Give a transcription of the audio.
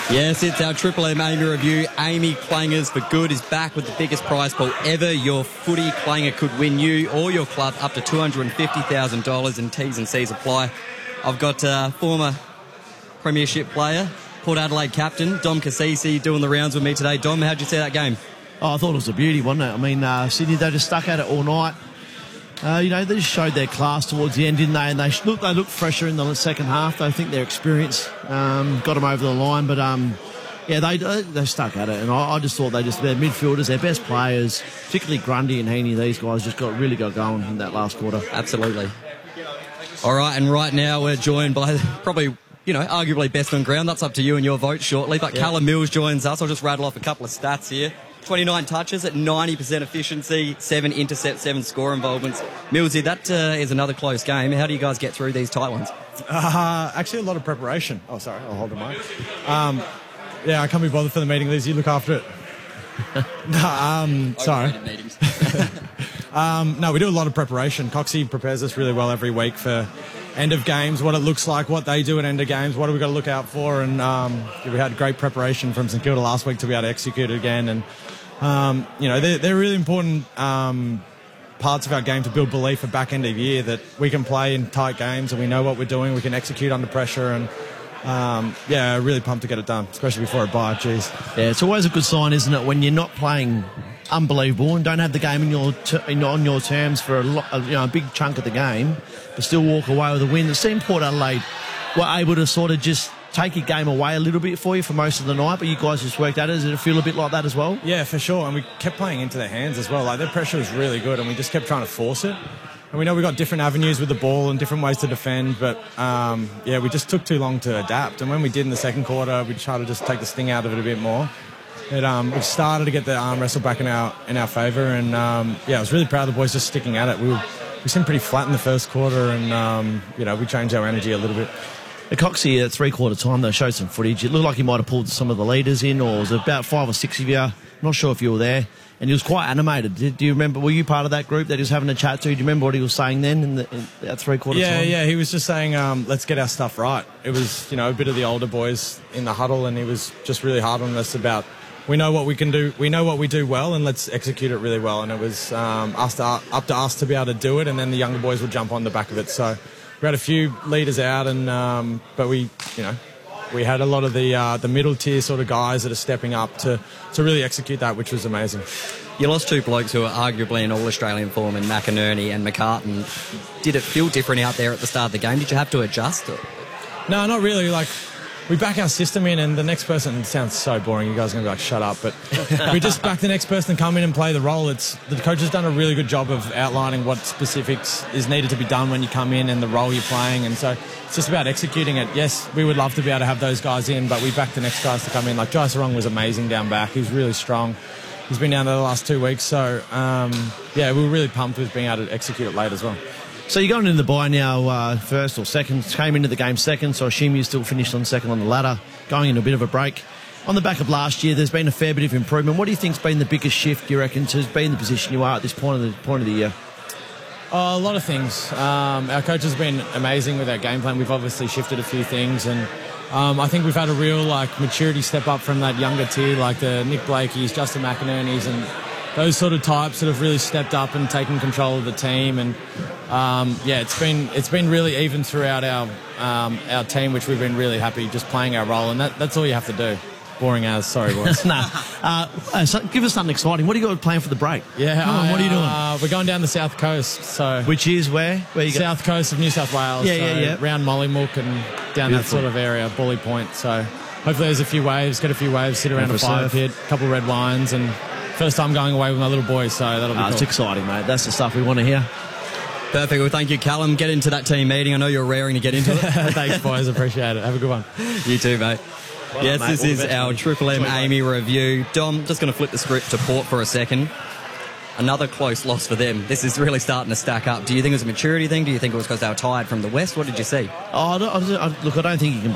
Yes, it's our Triple M Amy review. Amy Clangers for Good is back with the biggest prize pool ever. Your footy clanger could win you or your club up to $250,000, and T's and C's apply. I've got former premiership player, Port Adelaide captain, Dom Cassisi, doing the rounds with me today. Dom, how'd you see that game? Oh, I thought it was a beauty, wasn't it? I mean, Sydney, they just stuck at it all night. They just showed their class towards the end, didn't they? And they looked fresher in the second half. I think their experience got them over the line. But, they stuck at it. And I just thought their midfielders, their best players, particularly Grundy and Heaney, these guys just really got going in that last quarter. Absolutely. All right, and right now we're joined by probably, arguably best on ground. That's up to you and your vote shortly. But Callum Mills joins us. I'll just rattle off a couple of stats here. 29 touches at 90% efficiency, 7 intercepts, 7 score involvements. Millsy, that is another close game. How do you guys get through these tight ones? Actually, a lot of preparation. Oh, sorry, I'll hold the mic. I can't be bothered for the meeting, Liz. You look after it. Sorry. No, we do a lot of preparation. Coxie prepares us really well every week for end of games, what it looks like, what they do at end of games, what do we got to look out for. And we had great preparation from St Kilda last week to be able to execute it again. And they're really important parts of our game to build belief for back end of year, that we can play in tight games and we know what we're doing, we can execute under pressure. And really pumped to get it done, especially before a bye. Jeez. Yeah, it's always a good sign, isn't it, when you're not playing unbelievable and don't have the game on your terms for a big chunk of the game, but still walk away with a win. It seemed Port Adelaide were able to sort of just take your game away a little bit for you for most of the night, but you guys just worked at it. Does it feel a bit like that as well? Yeah, for sure. And we kept playing into their hands as well. Like, their pressure was really good, and we just kept trying to force it. And we know we've got different avenues with the ball and different ways to defend, but we just took too long to adapt. And when we did in the second quarter, we tried to just take the sting out of it a bit more. We started to get the arm wrestle back in our favour, and I was really proud of the boys just sticking at it. We seemed pretty flat in the first quarter, and we changed our energy a little bit. The Coxie at three-quarter time, they showed some footage. It looked like he might have pulled some of the leaders in, or it was about 5 or 6 of you. I'm not sure if you were there. And he was quite animated. Do you remember, were you part of that group that he was having a chat to? Do you remember what he was saying then in that three-quarter time? Yeah, he was just saying, let's get our stuff right. It was, a bit of the older boys in the huddle, and he was just really hard on us about, we know what we can do, we know what we do well, and let's execute it really well. And it was up to us to be able to do it, and then the younger boys would jump on the back of it. So we had a few leaders out, and but we had a lot of the middle tier sort of guys that are stepping up to really execute that, which was amazing. You lost 2 blokes who are arguably in all-Australian form in McInerney and McCartan. Did it feel different out there at the start of the game? Did you have to adjust? No, not really. Like, we back our system in, and the next person, it sounds so boring, you guys are going to be like, shut up, but we just back the next person and come in and play the role. The coach has done a really good job of outlining what specifics is needed to be done when you come in and the role you're playing, and so it's just about executing it. Yes, we would love to be able to have those guys in, but we back the next guys to come in. Like, Jai Sarong was amazing down back. He was really strong. He's been down there the last 2 weeks, so we were really pumped with being able to execute it late as well. So you're going into the bye now, first or second, came into the game second, so I assume you still finished on second on the ladder, going into a bit of a break. On the back of last year, there's been a fair bit of improvement. What do you think's been the biggest shift, you reckon, to be in the position you are at this point of the year? A lot of things. Our coach has been amazing with our game plan. We've obviously shifted a few things, and I think we've had a real maturity step up from that younger tier, like the Nick Blakey's, Justin McInerney's, and those sort of types that have really stepped up and taken control of the team. And it's been really even throughout our team, which we've been really happy just playing our role, and that's all you have to do. Boring as, sorry boys. Give us something exciting. What do you got planned for the break? Yeah, come on, what are you doing? We're going down the south coast, so which is where you go? South coast of New South Wales. Around Mollymook and down that sort of area, Bully Point. So hopefully there's a few waves, get a few waves, sit around a fire pit, a couple of red wines, and first time going away with my little boy, so that'll be cool. It's exciting, mate. That's the stuff we want to hear. Perfect. Well, thank you, Callum. Get into that team meeting. I know you're raring to get into it. Thanks, boys. Appreciate it. Have a good one. You too, mate. Well yes, done, this is our Triple M Amy review. Dom, just going to flip the script to Port for a second. Another close loss for them. This is really starting to stack up. Do you think it was a maturity thing? Do you think it was because they were tired from the West? What did you see? Look, I don't think you can